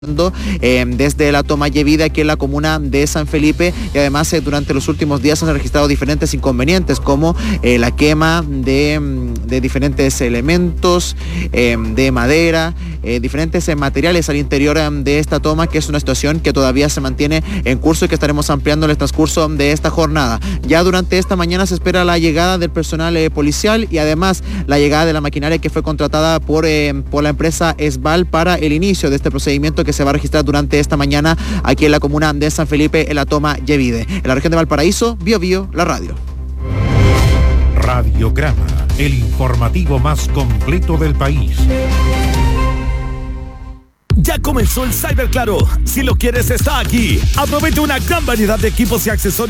desde la toma Yevide aquí en la comuna de San Felipe, y además durante los últimos días han registrado diferentes inconvenientes como la quema de diferentes elementos de madera, diferentes materiales al interior de esta toma, que es una situación que todavía se mantiene en curso y que estaremos ampliando en el transcurso de esta jornada. Ya durante esta mañana se espera la llegada del personal policial y además la llegada de la maquinaria que fue contratada por la empresa Esbal para el inicio de este procedimiento que se va a registrar durante esta mañana aquí en la comuna de San Felipe, en la toma Yevide. En la región de Valparaíso, Biobío, la radio. Radiograma, el informativo más completo del país. Ya comenzó el Cyber Claro. Si lo quieres, está aquí. Aprovecha una gran variedad de equipos y accesorios